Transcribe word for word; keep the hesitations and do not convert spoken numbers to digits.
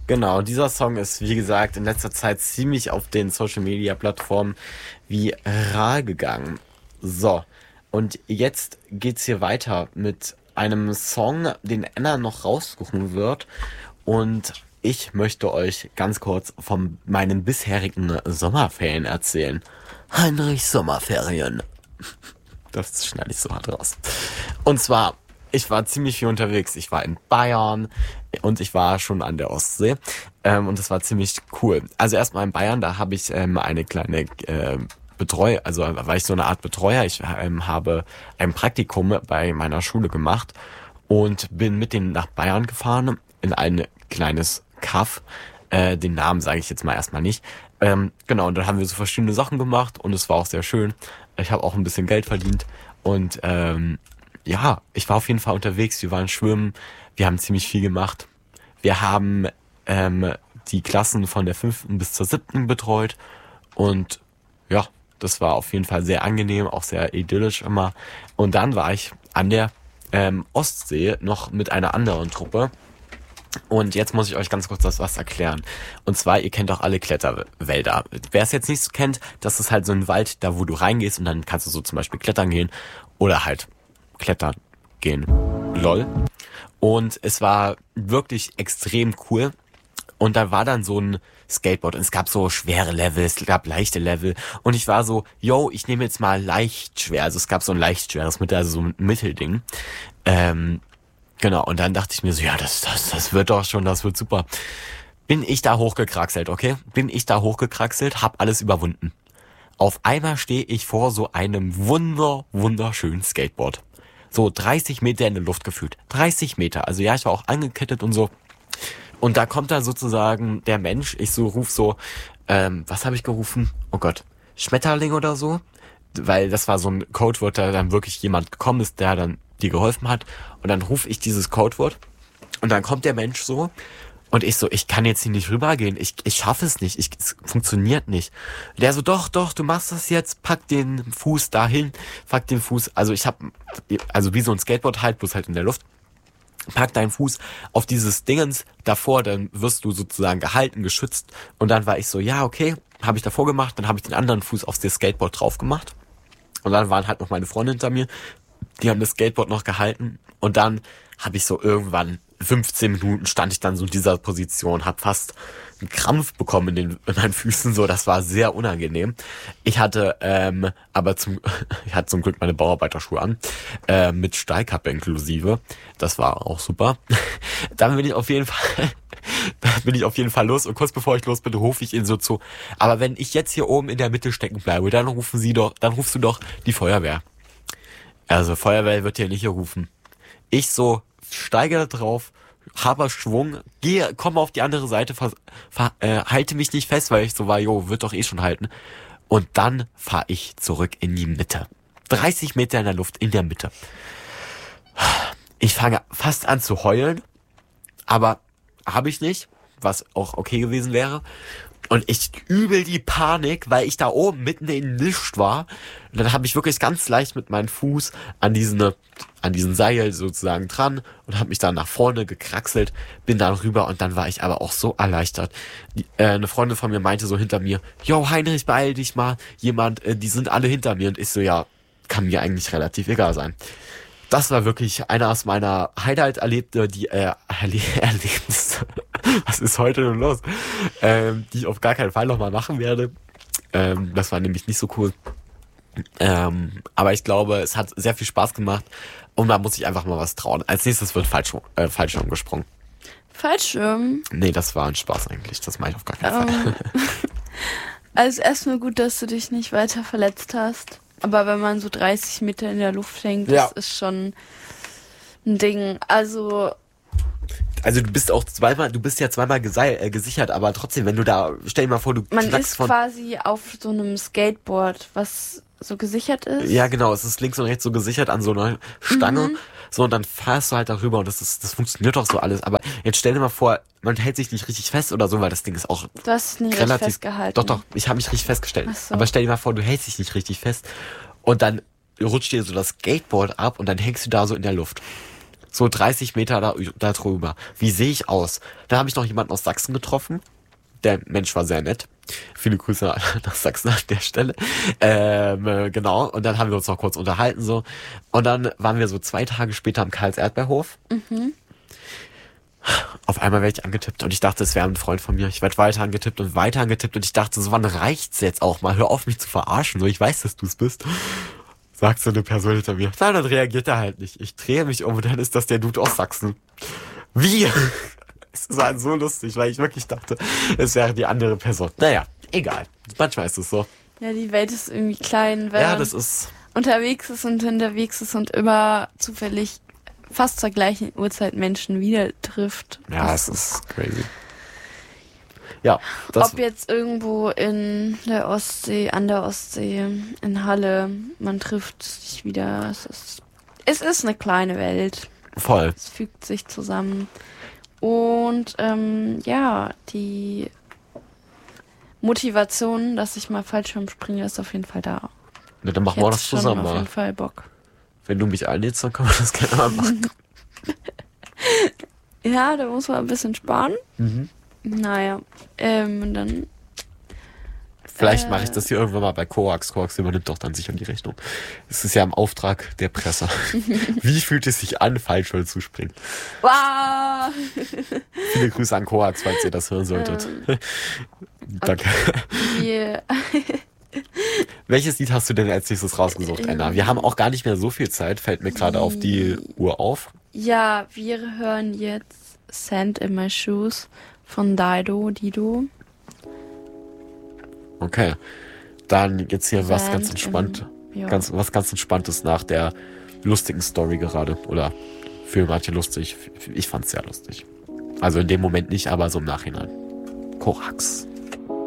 Genau, dieser Song ist, wie gesagt, in letzter Zeit ziemlich auf den Social-Media-Plattformen viral gegangen. So, und jetzt geht's hier weiter mit einem Song, den Anna noch raussuchen wird. Und ich möchte euch ganz kurz von meinen bisherigen Sommerferien erzählen. Heinrichs Sommerferien. Das schneide ich so hart raus. Und zwar, ich war ziemlich viel unterwegs. Ich war in Bayern und ich war schon an der Ostsee. Ähm, und das war ziemlich cool. Also erstmal in Bayern, da habe ich ähm, eine kleine äh, Betreuer, also war ich so eine Art Betreuer. Ich ähm, habe ein Praktikum bei meiner Schule gemacht und bin mit denen nach Bayern gefahren in ein kleines Kaff. Äh, den Namen sage ich jetzt mal erstmal nicht. Ähm, genau, und dann haben wir so verschiedene Sachen gemacht und es war auch sehr schön. Ich habe auch ein bisschen Geld verdient und ähm, ja, ich war auf jeden Fall unterwegs. Wir waren schwimmen, wir haben ziemlich viel gemacht. Wir haben ähm, die Klassen von der fünften bis zur siebten betreut und ja, das war auf jeden Fall sehr angenehm, auch sehr idyllisch immer. Und dann war ich an der ähm, Ostsee noch mit einer anderen Truppe. Und jetzt muss ich euch ganz kurz das was erklären. Und zwar, ihr kennt auch alle Kletterwälder. Wer es jetzt nicht so kennt, das ist halt so ein Wald, da wo du reingehst und dann kannst du so zum Beispiel klettern gehen oder halt klettern gehen. Lol. Und es war wirklich extrem cool. Und da war dann so ein Skateboard und es gab so schwere Level, es gab leichte Level. Und ich war so, yo, ich nehme jetzt mal leicht schwer. Also es gab so ein leicht schweres Mittel, also so ein Mittelding. Ähm, Genau, und dann dachte ich mir so, ja, das, das, das wird doch schon, das wird super. Bin ich da hochgekraxelt, okay? Bin ich da hochgekraxelt, hab alles überwunden. Auf einmal stehe ich vor so einem wunder, wunderschönen Skateboard. So dreißig Meter in der Luft gefühlt. dreißig Meter, also ja, ich war auch angekettet und so. Und da kommt dann sozusagen der Mensch, ich so ruf so, ähm, was habe ich gerufen? Oh Gott, Schmetterling oder so? Weil das war so ein Codewort, da dann wirklich jemand gekommen ist, der dann dir geholfen hat. Und dann rufe ich dieses Codewort und dann kommt der Mensch so und ich so, ich kann jetzt hier nicht rübergehen, ich ich schaffe es nicht, ich, es funktioniert nicht. Und der so, doch, doch, du machst das jetzt, pack den Fuß dahin, pack den Fuß, also ich habe, also wie so ein Skateboard halt, bloß halt in der Luft, pack deinen Fuß auf dieses Dingens davor, dann wirst du sozusagen gehalten, geschützt. Und dann war ich so, ja, okay, habe ich davor gemacht, dann habe ich den anderen Fuß auf das Skateboard drauf gemacht. Und dann waren halt noch meine Freunde hinter mir, die haben das Skateboard noch gehalten und dann habe ich so irgendwann fünfzehn Minuten stand ich dann so in dieser Position, habe fast einen Krampf bekommen in den in meinen Füßen, so, das war sehr unangenehm. Ich hatte ähm, aber zum ich hatte zum Glück meine Bauarbeiterschuhe an, äh, mit Steilkappe inklusive. Das war auch super. Dann bin ich auf jeden Fall dann bin ich auf jeden Fall los und kurz bevor ich los bin, rufe ich ihn so zu. Aber wenn ich jetzt hier oben in der Mitte stecken bleibe, dann rufen Sie doch, dann rufst du doch die Feuerwehr. Also Feuerwehr wird hier nicht gerufen. Ich so steige da drauf, habe Schwung, gehe, komme auf die andere Seite, ver, ver, äh, halte mich nicht fest, weil ich so war, jo, wird doch eh schon halten. Und dann fahre ich zurück in die Mitte. dreißig Meter in der Luft, in der Mitte. Ich fange fast an zu heulen, aber habe ich nicht, was auch okay gewesen wäre. Und ich übel die Panik, weil ich da oben mitten in nichts war. Und dann habe ich wirklich ganz leicht mit meinem Fuß an diesen, an diesen Seil sozusagen dran und habe mich dann nach vorne gekraxelt, bin dann rüber und dann war ich aber auch so erleichtert. Die, äh, eine Freundin von mir meinte so hinter mir, yo Heinrich, beeil dich mal, jemand, äh, die sind alle hinter mir. Und ich so, ja, kann mir eigentlich relativ egal sein. Das war wirklich einer aus meiner Highlight-Erlebte, die äh, Erle- Erlebnisse. Was ist heute denn los? Ähm, die ich auf gar keinen Fall nochmal machen werde. Ähm, das war nämlich nicht so cool. Ähm, aber ich glaube, es hat sehr viel Spaß gemacht und man muss sich einfach mal was trauen. Als nächstes wird Fallschirm, äh, Fallschirm gesprungen. Fallschirm? Nee, das war ein Spaß eigentlich. Das mache ich auf gar keinen um, Fall. Also erstmal gut, dass du dich nicht weiter verletzt hast. Aber wenn man so dreißig Meter in der Luft hängt, ja. Das ist schon ein Ding. Also Also du bist auch zweimal, du bist ja zweimal gesei- äh, gesichert, aber trotzdem, wenn du da, stell dir mal vor, du man knackst ist von... quasi auf so einem Skateboard, was so gesichert ist. Ja, genau, es ist links und rechts so gesichert an so einer Stange. Mhm. So, und dann fährst du halt darüber und das ist, das funktioniert doch so alles. Aber jetzt stell dir mal vor, man hält sich nicht richtig fest oder so, weil das Ding ist auch Du hast es nicht relativ richtig festgehalten. Doch, doch, ich habe mich richtig festgestellt. Ach so. Aber stell dir mal vor, du hältst dich nicht richtig fest und dann rutscht dir so das Skateboard ab und dann hängst du da so in der Luft. So dreißig Meter da, da drüber. Wie sehe ich aus? Da habe ich noch jemanden aus Sachsen getroffen. Der Mensch war sehr nett. Viele Grüße nach Sachsen an der Stelle. Ähm, äh, genau. Und dann haben wir uns noch kurz unterhalten so. Und dann waren wir so zwei Tage später am Karls-Erdbeerhof. Mhm. Auf einmal werde ich angetippt und ich dachte, es wäre ein Freund von mir. Ich werde weiter angetippt und weiter angetippt und ich dachte, so wann reicht's jetzt auch mal? Hör auf, mich zu verarschen. So, ich weiß, dass du es bist. Sagt so eine Person hinter mir. Nein, dann reagiert er halt nicht. Ich drehe mich um und dann ist das der Dude aus Sachsen. Wie? Es war so lustig, weil ich wirklich dachte, es wäre die andere Person. Naja, egal. Manchmal ist es so. Ja, die Welt ist irgendwie klein, wenn Ja, man das ist... unterwegs ist und unterwegs ist und immer zufällig fast zur gleichen Uhrzeit Menschen wieder trifft. Ja, es ist crazy. Ja, das... Ob jetzt irgendwo in der Ostsee, an der Ostsee, in Halle, man trifft sich wieder. Es ist, es ist eine kleine Welt. Voll. Es fügt sich zusammen. Und ähm, ja, die Motivation, dass ich mal Fallschirm springe, ist auf jeden Fall da. Ja, dann machen wir das zusammen mal. Auf mal. jeden Fall Bock. Wenn du mich einlädst, dann können wir das gerne mal machen. Ja, da muss man ein bisschen sparen. Mhm. Naja, ähm, und dann... Vielleicht äh, mache ich das hier irgendwann mal bei Coax. Coax übernimmt doch dann sicher die Rechnung. Es ist ja im Auftrag der Presse. Wie fühlt es sich an, Fallschirm zu springen? Wow! Viele Grüße an Coax, falls ihr das hören solltet. Ähm, Danke. Yeah. Welches Lied hast du denn als nächstes rausgesucht, Anna? Wir haben auch gar nicht mehr so viel Zeit, fällt mir gerade auf die Uhr auf. Ja, wir hören jetzt Sand in My Shoes von Dido, Dido. Okay, dann jetzt hier was Sand ganz entspannt, in, ja. ganz, was ganz Entspanntes nach der lustigen Story gerade. Oder für manche lustig. Ich fand's sehr lustig. Also in dem Moment nicht, aber so im Nachhinein. Korax.